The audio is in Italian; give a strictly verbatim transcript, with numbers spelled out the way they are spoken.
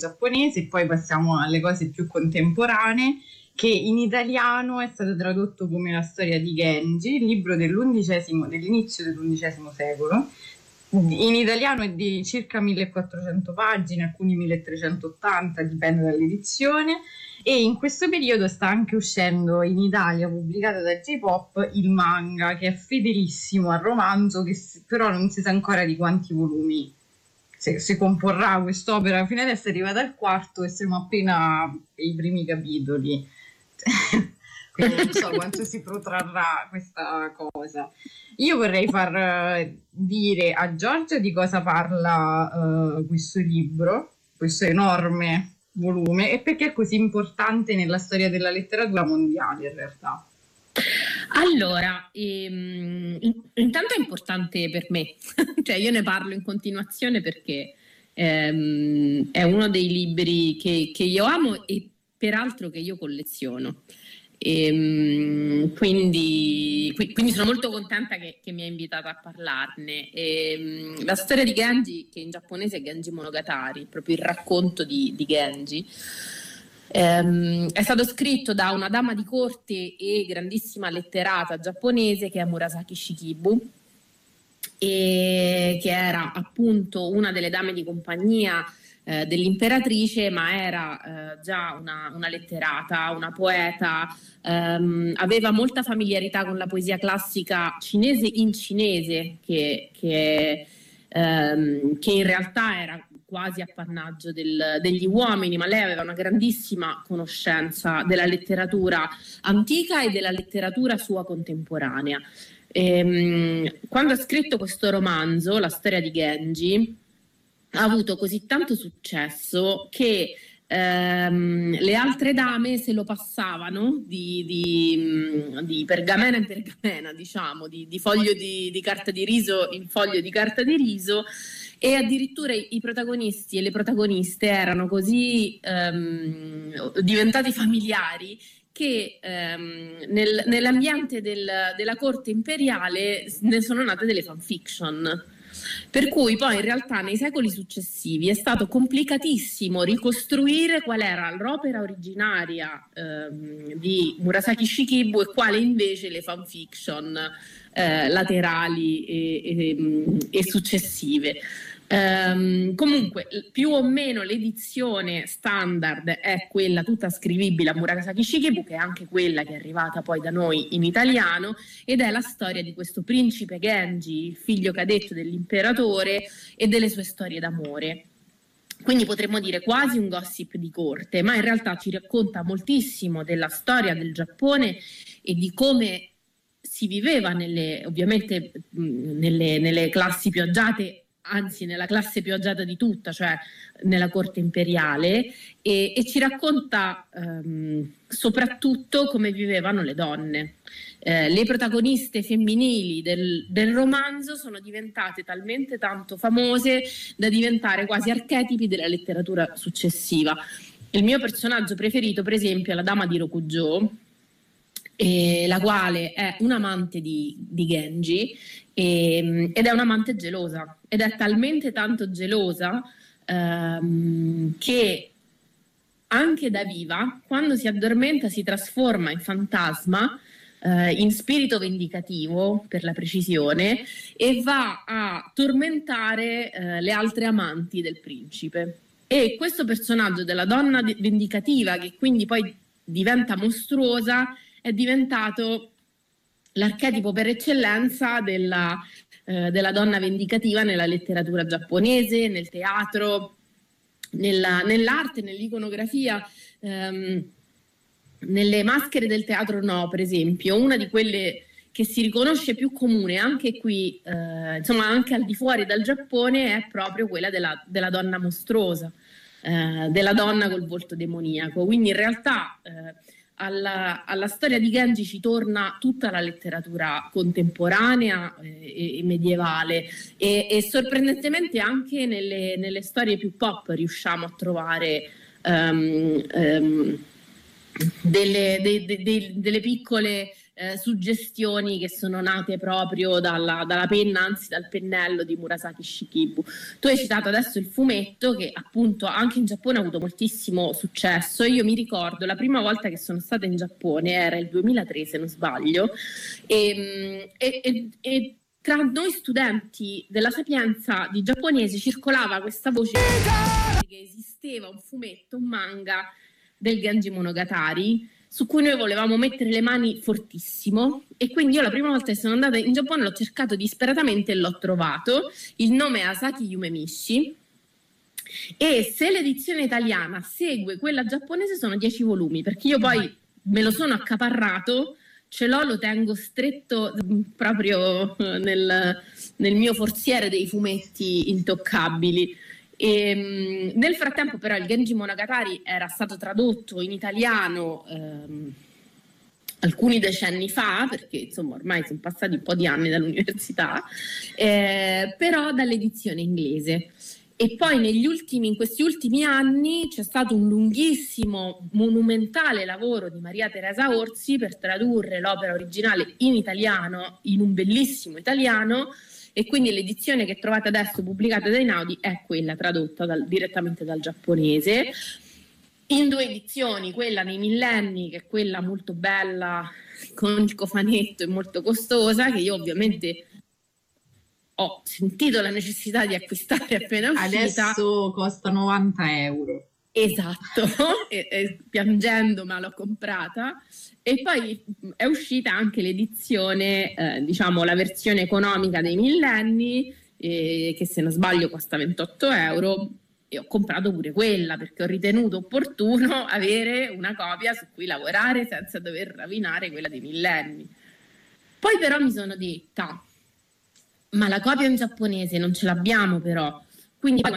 giapponese e poi passiamo alle cose più contemporanee, che in italiano è stato tradotto come La storia di Genji, il libro dell'undicesimo, dell'inizio dell'undicesimo secolo. In italiano è di circa millequattrocento pagine, alcuni milletrecentottanta, dipende dall'edizione, e in questo periodo sta anche uscendo in Italia, pubblicato da J-Pop, il manga, che è fedelissimo al romanzo, che però non si sa ancora di quanti volumi si, si comporrà quest'opera. Fino adesso è arrivata al quarto e siamo appena ai primi capitoli. Quindi non so quanto si protrarrà questa cosa. Io vorrei far uh, dire a Giorgia di cosa parla uh, questo libro, questo enorme volume, e perché è così importante nella storia della letteratura mondiale in realtà. Allora, ehm, intanto è importante per me, cioè io ne parlo in continuazione perché ehm, è uno dei libri che, che io amo e peraltro che io colleziono. E, quindi, quindi sono molto contenta che, che mi hai invitata a parlarne. E, la storia di Genji, che in giapponese è Genji Monogatari, proprio il racconto di, di Genji, ehm, è stato scritto da una dama di corte e grandissima letterata giapponese che è Murasaki Shikibu, e che era appunto una delle dame di compagnia Eh, dell'imperatrice, ma era eh, già una, una letterata, una poeta, ehm, aveva molta familiarità con la poesia classica cinese in cinese, che, che, ehm, che in realtà era quasi appannaggio del, degli uomini, ma lei aveva una grandissima conoscenza della letteratura antica e della letteratura sua contemporanea. Ehm, quando ha scritto questo romanzo, La storia di Genji, ha avuto così tanto successo che ehm, le altre dame se lo passavano di, di, di pergamena in pergamena, diciamo, di, di foglio di, di carta di riso in foglio di carta di riso, e addirittura i, i protagonisti e le protagoniste erano così ehm, diventati familiari che ehm, nel, nell'ambiente del, della corte imperiale ne sono nate delle fanfiction. Per cui poi in realtà nei secoli successivi è stato complicatissimo ricostruire qual era l'opera originaria ehm, di Murasaki Shikibu e quale invece le fanfiction eh, laterali e, e, e successive. Um, comunque più o meno l'edizione standard è quella tutta scrivibile a Murasaki Shikibu, che è anche quella che è arrivata poi da noi in italiano, ed è la storia di questo principe Genji, il figlio cadetto dell'imperatore, e delle sue storie d'amore. Quindi potremmo dire quasi un gossip di corte, ma in realtà ci racconta moltissimo della storia del Giappone e di come si viveva nelle, ovviamente nelle, nelle classi più agiate, anzi nella classe più agiata di tutta, cioè nella corte imperiale, e, e ci racconta ehm, soprattutto come vivevano le donne. Eh, le protagoniste femminili del, del romanzo sono diventate talmente tanto famose da diventare quasi archetipi della letteratura successiva. Il mio personaggio preferito, per esempio, è la dama di Rokujo, eh, la quale è un'amante di, di Genji e, ed è un'amante gelosa, ed è talmente tanto gelosa ehm, che anche da viva, quando si addormenta, si trasforma in fantasma, eh, in spirito vendicativo per la precisione, e va a tormentare eh, le altre amanti del principe. E questo personaggio della donna vendicativa, che quindi poi diventa mostruosa, è diventato l'archetipo per eccellenza della, eh, della donna vendicativa nella letteratura giapponese, nel teatro, nella, nell'arte, nell'iconografia, ehm, nelle maschere del teatro no, per esempio. Una di quelle che si riconosce più comune anche qui, eh, insomma anche al di fuori dal Giappone, è proprio quella della, della donna mostruosa, eh, della donna col volto demoniaco. Quindi in realtà eh, Alla, alla storia di Genji ci torna tutta la letteratura contemporanea e, e medievale, e, e sorprendentemente anche nelle, nelle storie più pop riusciamo a trovare um, um, delle, de, de, de, delle piccole eh, suggestioni che sono nate proprio dalla, dalla penna, anzi dal pennello di Murasaki Shikibu. Tu hai citato adesso il fumetto che appunto anche in Giappone ha avuto moltissimo successo. Io mi ricordo la prima volta che sono stata in Giappone, era il duemilatré se non sbaglio, e, e, e, e tra noi studenti della Sapienza di giapponese circolava questa voce che esisteva un fumetto, un manga del Genji Monogatari su cui noi volevamo mettere le mani fortissimo, e quindi io la prima volta che sono andata in Giappone l'ho cercato disperatamente e l'ho trovato. Il nome è Asaki Yumemishi e se l'edizione italiana segue quella giapponese sono dieci volumi, perché io poi me lo sono accaparrato, ce l'ho, lo tengo stretto proprio nel, nel mio forziere dei fumetti intoccabili. E, nel frattempo però il Genji Monogatari era stato tradotto in italiano ehm, alcuni decenni fa, perché insomma ormai sono passati un po' di anni dall'università, eh, però dall'edizione inglese. E poi negli ultimi, in questi ultimi anni c'è stato un lunghissimo, monumentale lavoro di Maria Teresa Orsi per tradurre l'opera originale in italiano, in un bellissimo italiano, e quindi l'edizione che trovate adesso pubblicata da Einaudi è quella tradotta dal, direttamente dal giapponese, in due edizioni, quella nei millenni, che è quella molto bella con il cofanetto e molto costosa, che io ovviamente ho sentito la necessità di acquistare appena uscita. Adesso costa novanta euro. Esatto, e, e, piangendo ma l'ho comprata. E poi è uscita anche l'edizione, eh, diciamo la versione economica dei millenni, eh, che se non sbaglio costa ventotto euro, e ho comprato pure quella perché ho ritenuto opportuno avere una copia su cui lavorare senza dover rovinare quella dei millenni. Poi però mi sono detta, ma la copia in giapponese non ce l'abbiamo però, quindi